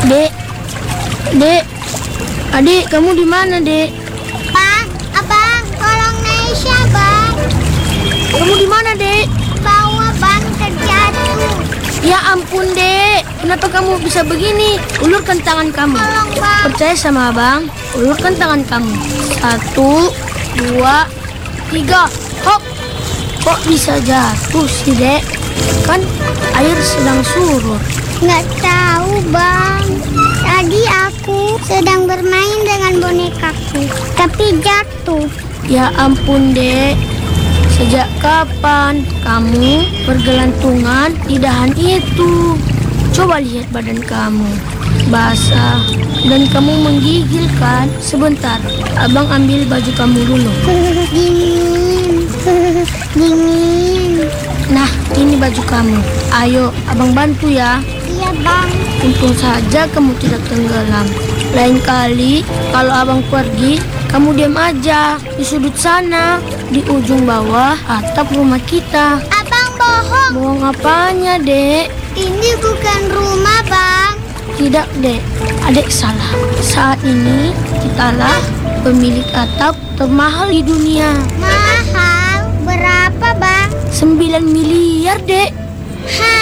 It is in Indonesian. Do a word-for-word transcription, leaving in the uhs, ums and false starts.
Dek, Dek, adik, kamu di mana, Dek? Bang, abang, tolong Naisha, bang. Kamu di mana, Dek? Bawah bang terjatuh. Ya ampun, Dek. Kenapa kamu bisa begini? Ulurkan tangan kamu. Tolong bang. Percaya sama abang, ulurkan tangan kamu. Satu, dua, tiga. Hop. Kok bisa jatuh sih, Dek? Kan air sedang surut. Nggak tahu bang. Tadi aku sedang bermain dengan bonekaku, tapi jatuh. Ya ampun, Dek. Sejak kapan kamu bergelantungan di dahan itu? Coba lihat badan kamu. Basah dan kamu menggigil kan? Sebentar, abang ambil baju kamu dulu. Dingin, dingin. Nah, ini baju kamu. Ayo, abang bantu ya. Iya bang. Untung saja kamu tidak tenggelam. Lain kali, kalau abang pergi, kamu diam aja di sudut sana, di ujung bawah atap rumah kita. Abang bohong. Bohong apanya, Dek? Ini bukan rumah bang. Tidak, Dek. Adek salah. Saat ini, kitalah pemilik atap termahal di dunia. Mahal. Berapa bang? sembilan miliar, Dek. Hah?